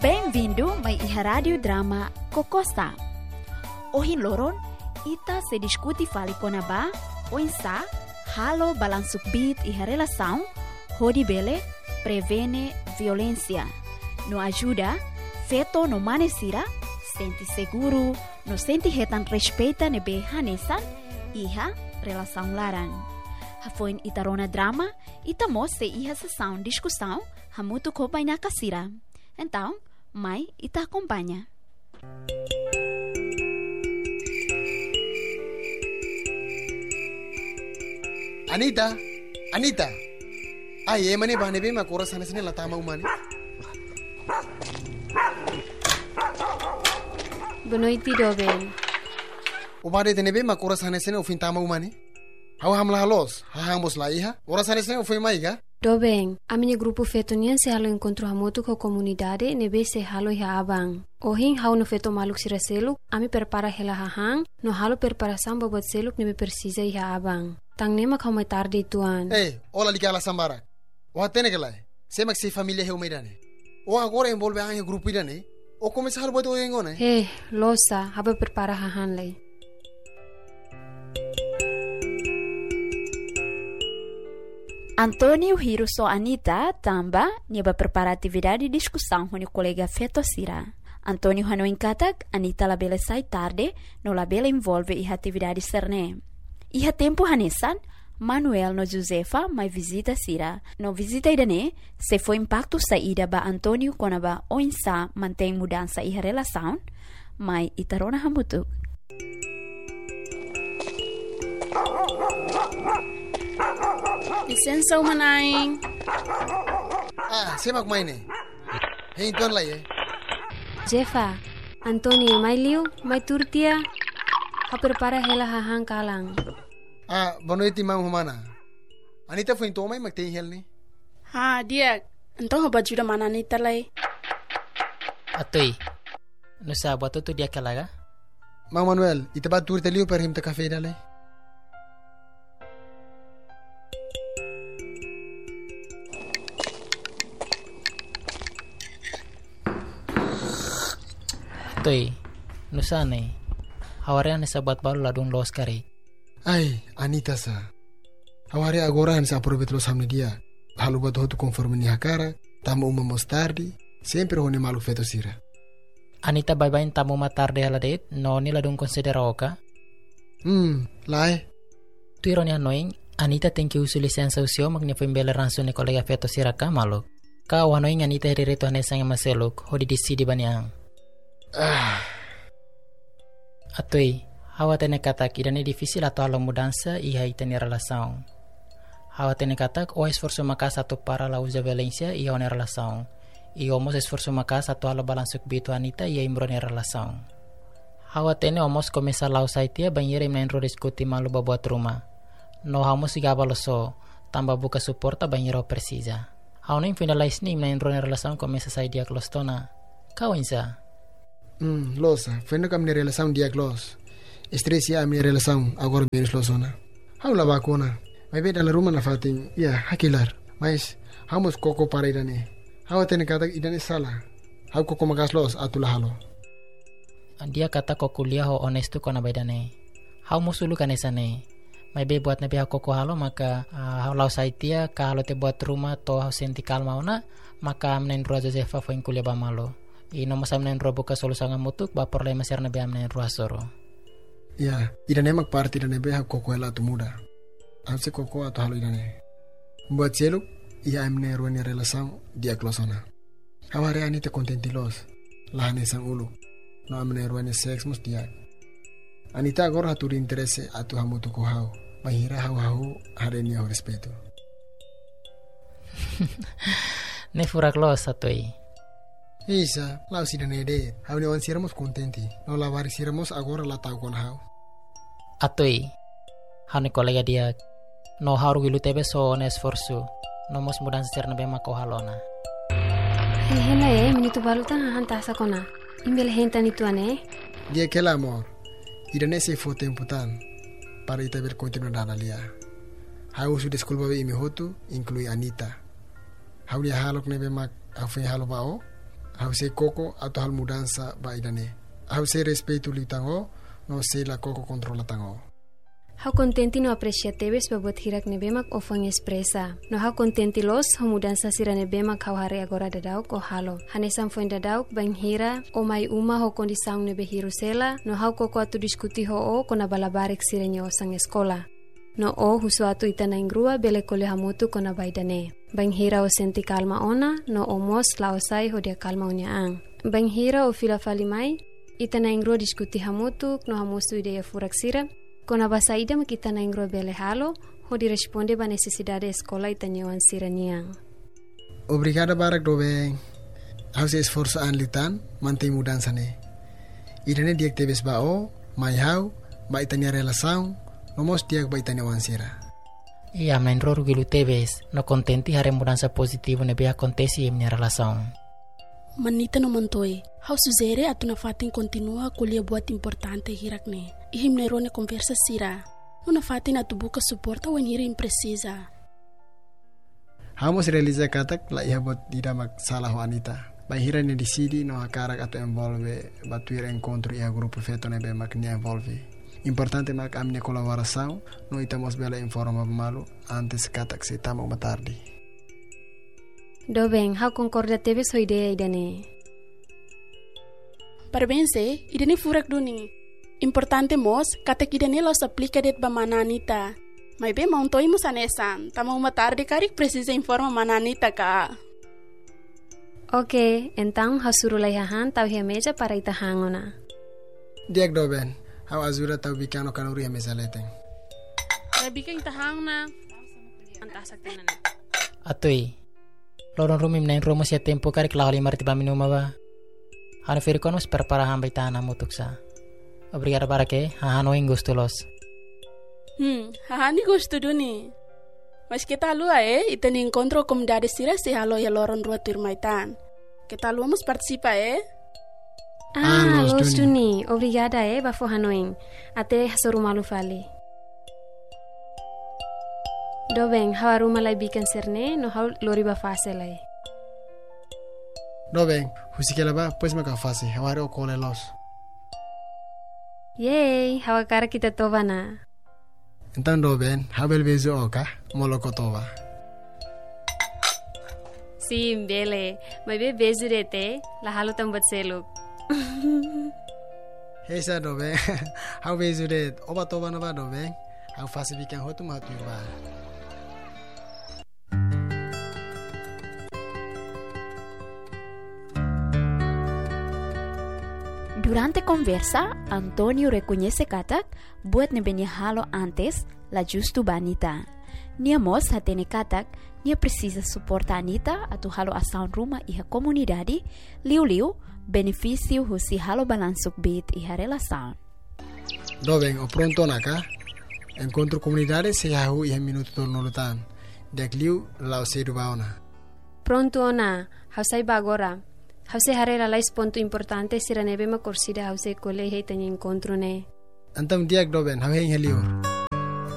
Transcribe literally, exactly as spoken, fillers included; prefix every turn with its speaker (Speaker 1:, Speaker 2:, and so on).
Speaker 1: Bem-vindo mai iha radio drama Kokosta. Ohin loron, ita se discuti fali konaba, oinsa, halo balansuk bit iha relação, hodi bele, prevene violência. No ajuda, feto no manesira, senti seguro, no senti retan respeita nebe hanesan, iha relação laran. Hafoin itarona drama, itamos se iha sessão discussão, hamutu kopai na kasira. Então, mai ita acompanha.
Speaker 2: Anita, Anita. Ay, eh mani bane be makura sana sini latama umani.
Speaker 3: Bonoiti Dobeng.
Speaker 2: Ubade tene be makura sana sini ufin tama umani. Hawa hamla halos, hahamos la iha. Ora sana sini ufin maiga.
Speaker 3: Dobeng, a minha grupo fetonian se halo encontro hamoto com a comunidade nebe se halo iha abang. Ohin hau no feto maluk sira seluk, ami prepara hela hahang, no halo preparação bobot seluk nebe precisa iha abang. Tang nema kau mai tarde tuan.
Speaker 2: Eh, ola ligala sambara. Wa tene kelai. Semak si família heu meidane. O agora envolve a grupo idane. O começa halo boto engone.
Speaker 3: Eh, losa, haba prepara hahan lei.
Speaker 1: Antônio Hiruso Anita tamba niaba prepara atividade de discussão com o colega Feto Sira. Antônio Hano encatak Anita labele sai tarde, no labele envolve iha atividade cerne. Iha tempo hanesan, Manuel no Josefa mai visita Sira. No visita idane, se foi impacto saída ba Antônio konaba oinsa mantém mudança iha relação, mai itarona hamutu.
Speaker 4: Licença, Umanain.
Speaker 2: Ah, semak maine. Hei tuan lai eh.
Speaker 3: Jefa, Antônio mai liu, mai turtia. Ha prepara hela hahang kalang.
Speaker 2: Ah, bonoiti mang humana. Anita foi tomai magtei hel ni.
Speaker 4: Ha, dia. Então hoba jura mana Anita lai.
Speaker 5: Atoi. No sabato tu dia kalaga?
Speaker 2: Mang Manuel, itaba turte liu per him te cafe dalai.
Speaker 5: Atoi. No sanay. Hawarian ni sabat baru ladung los kari.
Speaker 2: Ay, Anita sa. Hawari agora han sa aprobet los hamne dia. Halu bato hotu conforme ni hakara, tamu uma mostardi, sempre hone malu feto Sira.
Speaker 5: Anita bye-bye tamu matarde haladet, no ni ladung considera oka.
Speaker 2: Hmm, lai.
Speaker 5: Tu ironi anoing, Anita tenki usu lisensa usio magni foi mbele ranso ni kolega Feto Sira ka maluk. Ka wanoing Anita hirireto hanesang maseluk, hodi disidi baniang.
Speaker 2: Ah.
Speaker 5: Atoi, hawa tene katak idane difícil atau ala mudança e aí tene relação. Hawa tene katak o esforço makas atau para la usa violência e a relação. E omos esforço makas atau ala balansuk bitu Anita e a imbrone relação. Hawa tene omos começar la usaitia banheira imna enro diskuti malu babuat rumah. No hamos igabalo so, tamba buka suporta banheira precisa. Hawa no finalize ni imna enro relação começa sai dia klostona. Kau insa?
Speaker 2: Hmm, losa, fendo kam ni relação dia klos. Stress ya mi relação agora menos losona. Hau la vacuna. Mai be dalam rumah na fatin. Ya, hakilar. Mas hamos koko para idane. Hau tene kata idane salah. Hau koko magas los atula halo.
Speaker 5: Dia kata koko kuliah ho honesto kona bedane. Hau musulu kanesane. Mai be buat nabi koko halo maka uh, hau lau saitia ka halo te buat rumah to hau senti kalma ona maka amnen rua Josefa fo kuliah ba malo. I no masam nen rua buka solusangan mutuk ba porle masir nabi amnen rua soro.
Speaker 2: Ya, idane mak parti idane be hau koko ela tu muda. Hamse koko atau halo idane. Buat celuk, ia amne ruani relação dia klosona. Haware ani te contenti los. Lahane sang ulu. No amne ruani sex mus dia. Anita agora haturi interesse atu hamu tu hau. Mahira hau hau hareni hau respeto.
Speaker 5: Ne furak los atoi.
Speaker 2: Isa, lau si dane de. Hau ne wan siramos contenti. No lavari siramos agora la tau kon hau.
Speaker 5: Atoi. Hau ne kolega dia. No haru gilu tebe so on esforço. No mos mudan secer na bema ko halona.
Speaker 3: Hela eh, menito balutan hahan tasa kona. Imbel henta nitu ane.
Speaker 2: Dia kela amor. Idane se fo temputan. Para ita ber continuar dana lia. Hau su desculpa be imi hotu, inclui Anita. Hau dia halok nebe mak afu halo bao. hause koko atau hal mudança ba idane. Hause respeito li tango, no se la koko controla tango.
Speaker 3: Hau contenti no apreciateves babot hirak nebemak ofang expresa. No hau contenti los hau mudança sira nebemak hau hari agora dadauk o halo. Hanesam foi dadauk bang hira o mai uma ho kondisang nebe hirusela. No hau koko atu diskuti ho o kona balabarik sira nyo sang eskola. No o husuatu itana ingrua bele kole hamutu kona baidane. Bang hira o senti kalma ona, no o mos laosai ho dia kalma unyaang. Bang hira o fila falimai, itana ingrua diskuti hamutu no hamusu ideia furak sira. Kona basaida makita na ingrua bele halo, ho di responde ba necesidade escola itanyawan sira niang.
Speaker 2: Obrigado barak dobe. Hause esforço anlitan, mantém mudança ne. Idane diak tebes ba o, mai hau, ba itania relação, nomos diak ba itania wansira.
Speaker 5: Ia menro rugilu tebes, no contenti hare mudança positivo nebe acontece em minha relação.
Speaker 4: Manita no mantoi, hau suzere atu na fatin continua kulia buat importante hirak ne. Ihim nero ne conversa sira. Una fatin atu buka suporta wen hira imprecisa.
Speaker 2: Hamos realiza katak la iha bot didamak salah wanita. Ba hira ne decidi no hakarak atu envolve batuira encontro iha grupo feto nebe mak ne envolve. Importante mak amne colaboração, no itamos bela informa malu antes katak se tamo matardi.
Speaker 3: Do bem, hau concorda teve sua ideia idane.
Speaker 4: Parabéns, idane furak duni. Importante mos, katak idane los aplica det ba mananita. Mai be mauntoi mus anesan, tamo matardi karik precisa informa mananita ka.
Speaker 3: Ok, então hau surulai hahan tau hia meja para ita hangona.
Speaker 2: Diak do ben, hau azura tau bikano kanuri hame saleteng.
Speaker 4: Bika ita hangna. Antasak tenan.
Speaker 5: Atui. Lorong rumi menain rumah sia tempo kari kelahali marti baminuma ba. Hanu firikon mas perpara hamba itana mutuksa. Obrigado barake, hahano ing gustulos.
Speaker 4: Hmm, hahani gusto duni. Mas kita lua eh, itani encontro comunidade sira se halo ya lorong rua turmaitan. Kita lua mas participa eh.
Speaker 3: Ah, ah los duni. Obrigada eh, bafo hanoing. Ate hasoru malu fali. Do bem, hau aruma lai bikan serne, no hau lori ba fase lai.
Speaker 2: Do bem, husikela ba, pois maka fase, hau hari o kole los.
Speaker 3: Yay, hau akara kita toba na.
Speaker 2: Então do bem, hau bel bezu oka, moloko toba.
Speaker 3: Sim, bele, mai be bezu rete, la halo tambat seluk.
Speaker 2: Hesa do bem, hau bezu rete, oba toba na ba do bem, hau fase bikan hotu matu ba.
Speaker 1: Durante conversa, Antonio reconhece katak buat nebenya halo antes la justu banita. Nia mos hatene katak, nia precisa suporta Anita atau halo asaun rumah iha komunidade, liu-liu benefício husi halo balansuk bit iha relação.
Speaker 2: Do bem, o pronto naka, encontro comunidade se hahu iha minuto tornolutan, dek liu lau sedu baona.
Speaker 3: Pronto ona, hausai ba agora. Hause hare la lais ponto importante sira nebe ma corsida hause kole hei tanya encontro ne.
Speaker 2: Antam diak do ben, hau hei heliur.